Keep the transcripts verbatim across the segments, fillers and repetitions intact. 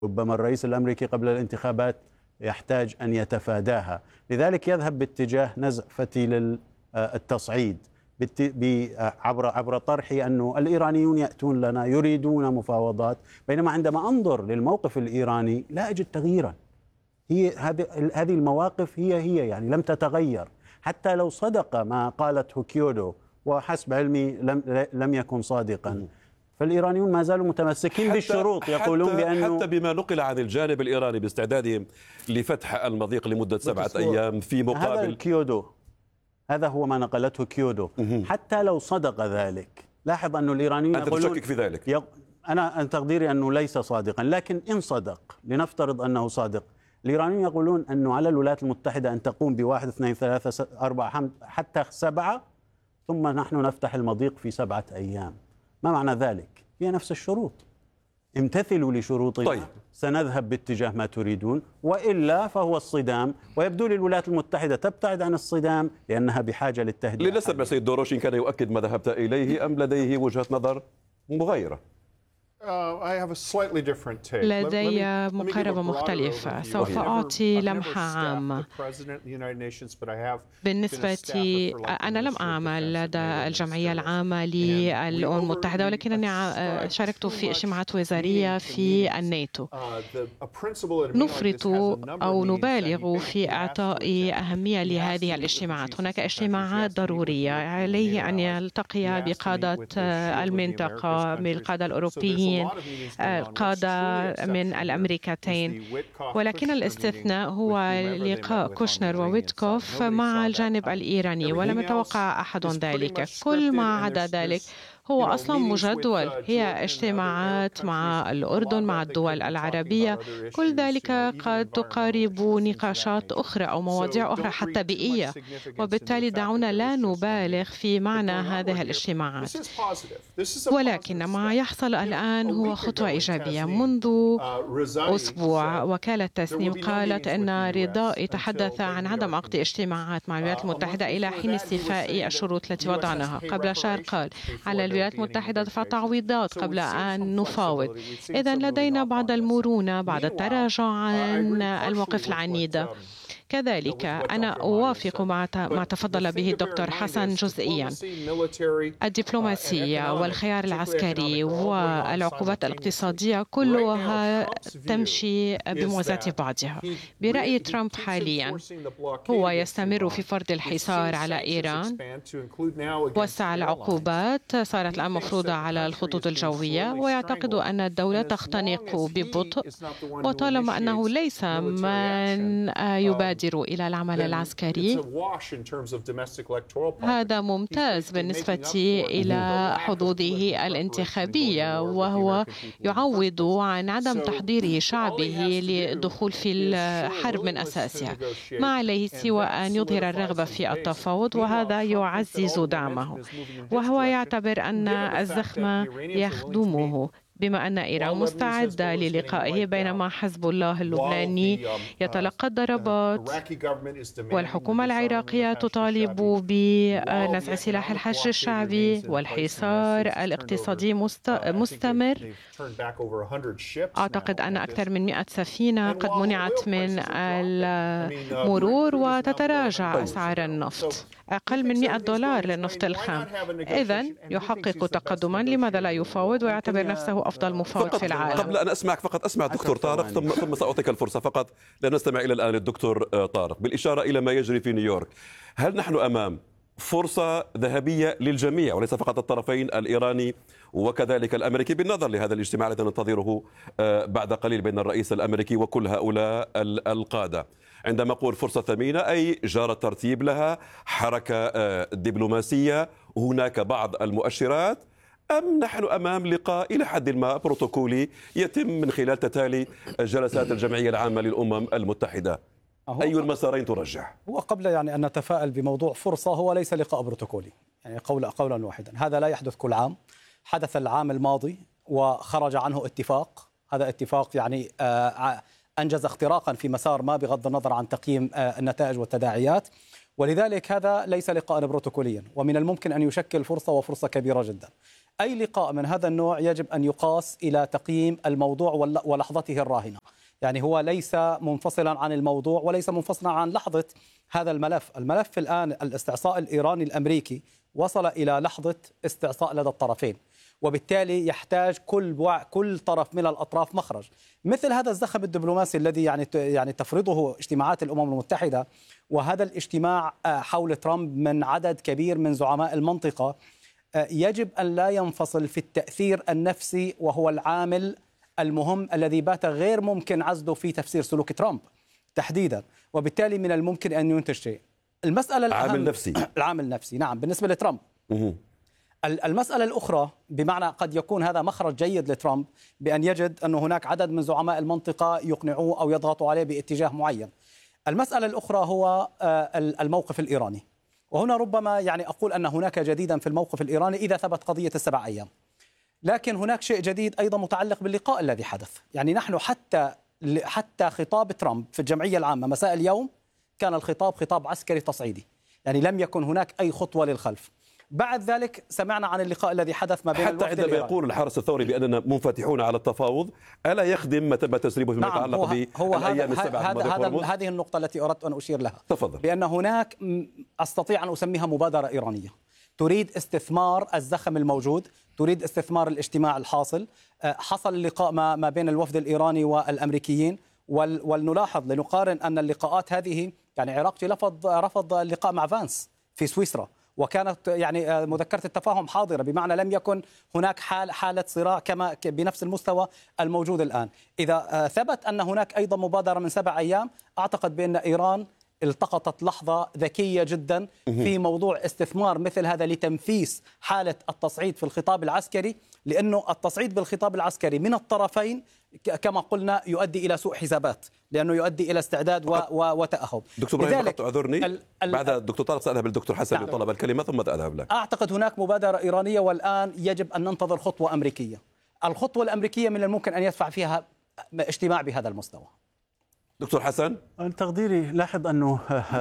ربما الرئيس الأمريكي قبل الانتخابات يحتاج أن يتفاداها، لذلك يذهب باتجاه نزع فتيل التصعيد عبر عبر طرح أنه الإيرانيون يأتون لنا يريدون مفاوضات، بينما عندما أنظر للموقف الإيراني لا أجد تغييرا. هي هذه هذه المواقف هي هي يعني لم تتغير، حتى لو صدق ما قالته كيودو، وحسب علمي لم لم يكن صادقا، فالإيرانيون ما زالوا متمسكين بالشروط، يقولون حتى بأنه حتى بما نقل عن الجانب الإيراني باستعدادهم لفتح المضيق لمدة سبعة أيام في مقابل هذا كيودو، هذا هو ما نقلته كيودو. حتى لو صدق ذلك، لاحظ أن الإيرانيون أنت يقولون تشكك في ذلك؟ يق... أنا أن تقديري أنه ليس صادقا، لكن إن صدق لنفترض أنه صادق، الإيرانيون يقولون أنه على الولايات المتحدة أن تقوم بواحد اثنين ثلاثة أربعة حتى سبعة، ثم نحن نفتح المضيق في سبعة أيام. ما معنى ذلك؟ هي نفس الشروط، امتثلوا لشروطنا. طيب. سنذهب باتجاه ما تريدون، وإلا فهو الصدام، ويبدو لي الولايات المتحدة تبتعد عن الصدام لأنها بحاجة للتهدئة. لنسمع سيد دوروشين كان يؤكد ما ذهبت إليه أم لديه وجهة نظر مغايرة؟ لدي مقاربة مختلفة. سوف أعطي لمحة عامة. بالنسبة أنا لم أعمل لدى الجمعية العامة للأمم المتحدة، ولكنني شاركت في اجتماعات وزارية في الناتو. نفرط أو نبالغ في إعطاء أهمية لهذه الاجتماعات. هناك اجتماعات ضرورية، عليه أن يلتقي بقادة المنطقة، بالقادة الأوروبيين، القادة من الأمريكتين، ولكن الاستثناء هو لقاء كوشنر وويتكوف مع الجانب الإيراني، ولم يتوقع أحد ذلك. كل ما عدا ذلك هو أصلا مجدول، هي اجتماعات مع الأردن، مع الدول العربية، كل ذلك قد تقارب نقاشات أخرى أو مواضيع أخرى حتى بيئية، وبالتالي دعونا لا نبالغ في معنى هذه الاجتماعات. ولكن ما يحصل الآن هو خطوة إيجابية. منذ أسبوع وكالة تسنيم قالت أن رضاء تحدث عن عدم عقد اجتماعات مع الولايات المتحدة إلى حين استيفاء الشروط التي وضعناها. قبل شهر قال على الولايات المتحدة دفع تعويضات قبل أن نفاوض. إذن لدينا بعض المرونة بعد التراجع عن الموقف العنيدة. كذلك أنا أوافق مع ما تفضل به الدكتور حسن جزئيا. الدبلوماسية والخيار العسكري والعقوبات الاقتصادية كلها تمشي بموازاة بعضها. برأي ترامب حاليا هو يستمر في فرض الحصار على إيران، وسع العقوبات صارت الآن مفروضة على الخطوط الجوية، ويعتقد أن الدولة تختنق ببطء، وطالما أنه ليس من يبادر إلى العمل العسكري هذا ممتاز بالنسبة إلى حظوظه الانتخابية، وهو يعوض عن عدم تحضير شعبه للدخول في الحرب من أساسها. ما عليه سوى أن يظهر الرغبة في التفاوض، وهذا يعزز دعمه، وهو يعتبر أن الزخم يخدمه، بما أن إيران مستعدة للقائه، بينما حزب الله اللبناني يتلقى الضربات، والحكومة العراقية تطالب بنزع سلاح الحشد الشعبي، والحصار الاقتصادي مستمر. أعتقد أن أكثر من مئة سفينة قد منعت من المرور، وتتراجع أسعار النفط، أقل من مئة دولار للنفط الخام. إذن يحقق تقدما، لماذا لا يفاوض ويعتبر نفسه أفضل مفاوض في العالم؟ قبل أن أسمعك فقط أسمع الدكتور طارق، ثم ثم سأعطيك الفرصة فقط لنستمع إلى الآن الدكتور طارق. بالإشارة إلى ما يجري في نيويورك، هل نحن أمام فرصة ذهبية للجميع وليس فقط الطرفين الإيراني وكذلك الأمريكي، بالنظر لهذا الاجتماع الذي ننتظره بعد قليل بين الرئيس الأمريكي وكل هؤلاء القادة؟ عندما أقول فرصة ثمينة أي جار الترتيب لها، حركة دبلوماسية، هناك بعض المؤشرات، أم نحن أمام لقاء إلى حد ما بروتوكولي يتم من خلال تتالي جلسات الجمعية العامة للأمم المتحدة؟ أي المسارين ترجح؟ هو قبل يعني أن نتفائل بموضوع فرصة، هو ليس لقاء بروتوكولي، يعني قول قولا واحدا، هذا لا يحدث كل عام، حدث العام الماضي وخرج عنه اتفاق. هذا اتفاق يعني أنجز اختراقا في مسار ما بغض النظر عن تقييم النتائج والتداعيات، ولذلك هذا ليس لقاء بروتوكوليا، ومن الممكن أن يشكل فرصة وفرصة كبيرة جدا. أي لقاء من هذا النوع يجب أن يقاس إلى تقييم الموضوع ولحظته الراهنة. يعني هو ليس منفصلا عن الموضوع وليس منفصلا عن لحظة هذا الملف. الملف الآن الاستعصاء الإيراني الأمريكي وصل إلى لحظة استعصاء لدى الطرفين، وبالتالي يحتاج كل كل طرف من الأطراف مخرج. مثل هذا الزخم الدبلوماسي الذي يعني يعني تفرضه اجتماعات الأمم المتحدة، وهذا الاجتماع حول ترامب من عدد كبير من زعماء المنطقة، يجب أن لا ينفصل في التأثير النفسي، وهو العامل المهم الذي بات غير ممكن عزله في تفسير سلوك ترامب تحديدا، وبالتالي من الممكن أن ينتج شيء. المسألة الأهم عامل نفسي العامل النفسي نعم بالنسبة لترامب. المسألة الأخرى بمعنى قد يكون هذا مخرج جيد لترامب بأن يجد أن هناك عدد من زعماء المنطقة يقنعوه أو يضغطوا عليه باتجاه معين. المسألة الأخرى هو الموقف الإيراني، وهنا ربما يعني أقول أن هناك جديدا في الموقف الإيراني إذا ثبت قضية السبع أيام، لكن هناك شيء جديد أيضا متعلق باللقاء الذي حدث. يعني نحن حتى حتى خطاب ترامب في الجمعية العامة مساء اليوم كان الخطاب خطاب عسكري تصعيدي، يعني لم يكن هناك أي خطوة للخلف. بعد ذلك سمعنا عن اللقاء الذي حدث ما بين حتى عندما يقول الحرس الثوري بأننا منفتحون على التفاوض، ألا يخدم ما تم تسريبه فيما نعم يتعلق بالأيام السبعة؟ هذا هذا هذه النقطة التي أردت أن أشير لها. تفضل. بأن هناك أستطيع أن أسميها مبادرة إيرانية تريد استثمار الزخم الموجود، تريد استثمار الاجتماع الحاصل. حصل اللقاء ما ما بين الوفد الإيراني والأمريكيين، ولنلاحظ لنقارن أن اللقاءات هذه يعني عراقي رفض رفض اللقاء مع فانس في سويسرا، وكانت يعني مذكرة التفاهم حاضرة، بمعنى لم يكن هناك حال حالة صراع كما بنفس المستوى الموجود الآن. إذا ثبت أن هناك أيضا مبادرة من سبع أيام، أعتقد بأن إيران التقطت لحظة ذكية جدا في موضوع استثمار مثل هذا لتنفيس حالة التصعيد في الخطاب العسكري، لأنه التصعيد بالخطاب العسكري من الطرفين كما قلنا يؤدي إلى سوء حسابات، لأنه يؤدي إلى استعداد و... و... وتأهب. دكتور إبراهيم فقط أعذرني ال... ال... بعد الدكتور طارق سأذهب للدكتور حسن نعم. لطلب الكلمة ثم أذهب لك. أعتقد هناك مبادرة إيرانية، والآن يجب أن ننتظر خطوة أمريكية. الخطوة الأمريكية من الممكن أن يدفع فيها اجتماع بهذا المستوى. دكتور حسن، تقديري لاحظ أنه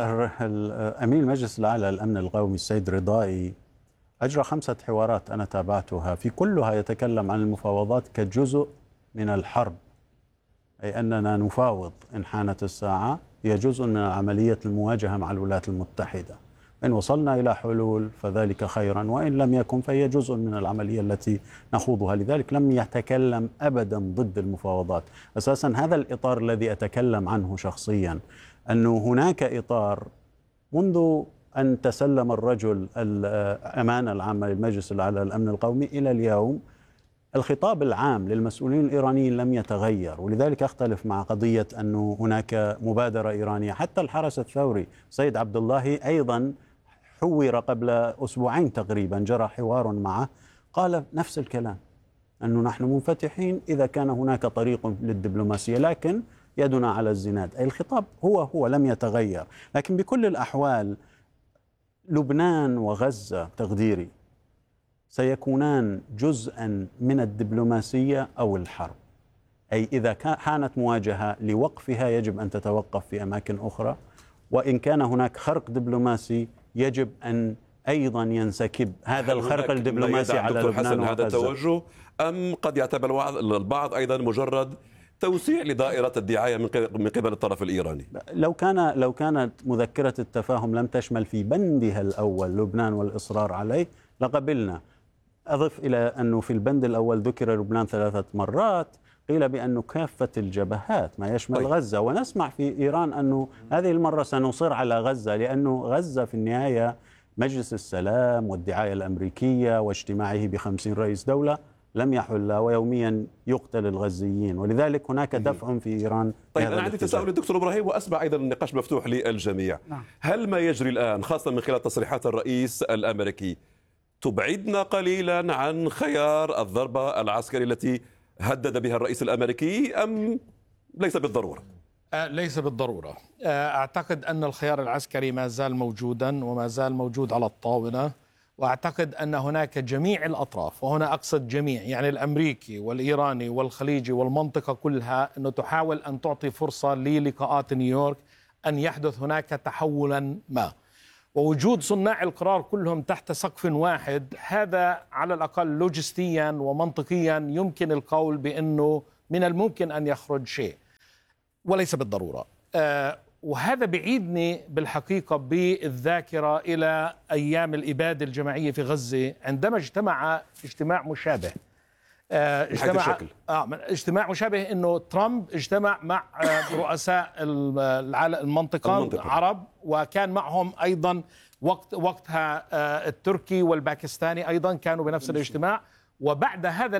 أمين المجلس الأعلى للأمن القومي السيد رضائي أجرى خمسة حوارات أنا تابعتها، في كلها يتكلم عن المفاوضات كجزء من الحرب، أي أننا نفاوض إن حانت الساعة، هي جزء من عملية المواجهة مع الولايات المتحدة. إن وصلنا إلى حلول فذلك خيرا، وإن لم يكن فهي جزء من العملية التي نخوضها. لذلك لم يتكلم أبدا ضد المفاوضات. أساسا هذا الإطار الذي أتكلم عنه شخصيا، أنه هناك إطار منذ أن تسلم الرجل الأمانة العامة للمجلس الأعلى للأمن القومي إلى اليوم، الخطاب العام للمسؤولين الإيرانيين لم يتغير. ولذلك أختلف مع قضية أنه هناك مبادرة إيرانية. حتى الحرس الثوري سيد عبد الله أيضا حور قبل أسبوعين تقريبا، جرى حوار معه، قال نفس الكلام، أنه نحن منفتحين إذا كان هناك طريق للدبلوماسية، لكن يدنا على الزناد. أي الخطاب هو هو لم يتغير. لكن بكل الأحوال لبنان وغزة تقديري سيكونان جزءا من الدبلوماسية أو الحرب. أي إذا كانت مواجهة لوقفها يجب أن تتوقف في أماكن أخرى، وإن كان هناك خرق دبلوماسي يجب أن أيضا ينسكب هذا الخرق الدبلوماسي على لبنان وغزة. هذا التوجه أم قد يعتبر البعض أيضا مجرد توسيع لدائرة الدعاية من قبل الطرف الإيراني؟ لو كان لو كانت مذكرة التفاهم لم تشمل في بندها الأول لبنان والإصرار عليه لقبلنا. أضف إلى أنه في البند الأول ذكر لبنان ثلاثة مرات، قيل بأنه كافة الجبهات ما يشمل طيب. غزة، ونسمع في إيران أنه هذه المرة سنصر على غزة، لأنه غزة في النهاية مجلس السلام والدعاية الأمريكية واجتماعه بخمسين رئيس دولة لم يحل، ويوميا يقتل الغزيين، ولذلك هناك دفع في إيران. طيب أنا عندي تساؤل للدكتور إبراهيم، وأسمع أيضا النقاش مفتوح للجميع. نعم. هل ما يجري الآن خاصة من خلال تصريحات الرئيس الأمريكي تبعدنا قليلا عن خيار الضربة العسكرية التي هدد بها الرئيس الأمريكي، أم ليس بالضرورة؟ ليس بالضرورة. أعتقد أن الخيار العسكري ما زال موجودا وما زال موجود على الطاولة، وأعتقد أن هناك جميع الأطراف، وهنا أقصد جميع يعني الأمريكي والإيراني والخليجي والمنطقة كلها، أنه تحاول أن تعطي فرصة للقاءات نيويورك أن يحدث هناك تحولا ما. ووجود صناع القرار كلهم تحت سقف واحد، هذا على الأقل لوجستيا ومنطقيا يمكن القول بأنه من الممكن أن يخرج شيء، وليس بالضرورة. آه وهذا بعيدني بالحقيقة بالذاكرة إلى أيام الإبادة الجماعية في غزة، عندما اجتمع اجتماع مشابه آه اجتماع, آه اجتماع مشابه أنه ترامب اجتمع مع آه رؤساء المنطقة, المنطقة عرب، وكان معهم أيضا وقت وقتها آه التركي والباكستاني أيضا كانوا بنفس الاجتماع. وبعد هذا